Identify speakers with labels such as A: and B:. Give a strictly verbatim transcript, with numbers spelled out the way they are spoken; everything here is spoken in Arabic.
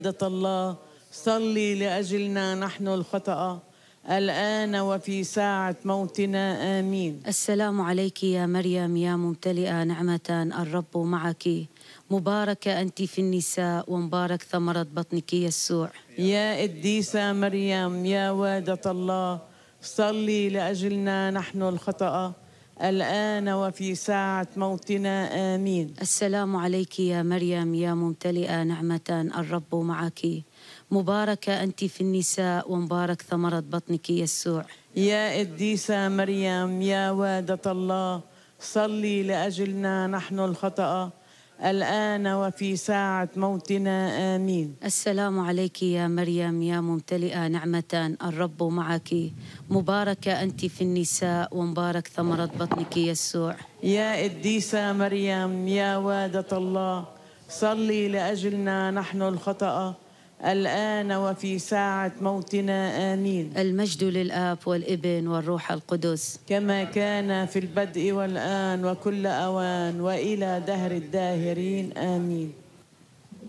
A: سيدة الله صلي لأجلنا نحن الخطأ الآن وفي ساعة موتنا آمين.
B: السلام عليك يا مريم يا ممتلئة نعمة، الرب معك، مباركة أنت في النساء ومبارك ثمرة بطنك يسوع.
A: يا قديسة مريم يا وادة الله صلي لأجلنا نحن الخطأ الآن وفي ساعة موتنا آمين.
B: السلام عليك يا مريم يا ممتلئة نعمة، الرب معك، مباركة أنت في النساء ومبارك ثمرة بطنك يسوع.
A: يا قديسة مريم يا وادة الله صلي لأجلنا نحن الخطأ الآن وفي ساعة موتنا آمين.
B: السلام عليك يا مريم يا ممتلئة نعمة، الرب معك، مباركة أنت في النساء ومبارك ثمرة بطنك يسوع.
A: يا قديسة مريم يا وادة الله صلي لأجلنا نحن الخطأ الآن وفي ساعة موتنا آمين.
B: المجد للآب والابن والروح القدس،
A: كما كان في البدء والآن وكل أوان وإلى دهر الداهرين آمين.